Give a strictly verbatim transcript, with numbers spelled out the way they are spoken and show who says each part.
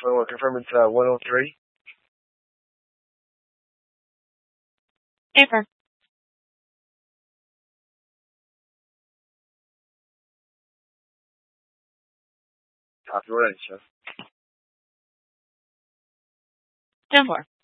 Speaker 1: I want to confirm it's uh, one oh three.
Speaker 2: Affirm.
Speaker 1: Copy, we're ready, Chef.
Speaker 2: ten four.